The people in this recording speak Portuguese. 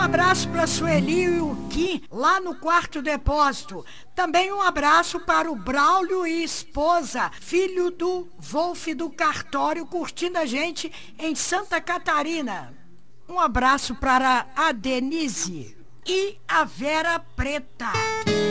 abraço para Sueli e o Kim, lá no quarto depósito. Também um abraço para o Braulio e esposa, filho do Wolf do Cartório, curtindo a gente em Santa Catarina. Um abraço para a Denise e a Vera Preta.